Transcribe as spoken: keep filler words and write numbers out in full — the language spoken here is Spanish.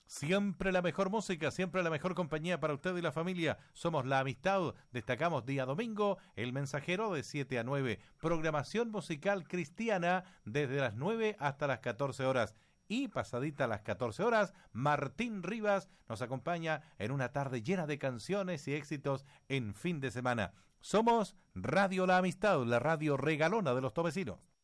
Siempre la mejor música, siempre la mejor compañía para usted y la familia. Somos La Amistad, destacamos día domingo, El Mensajero de siete a nueve. Programación musical cristiana desde las nueve hasta las catorce horas. Y pasadita las catorce horas, Martín Rivas nos acompaña en una tarde llena de canciones y éxitos en fin de semana. Somos Radio La Amistad, la radio regalona de los tovecinos.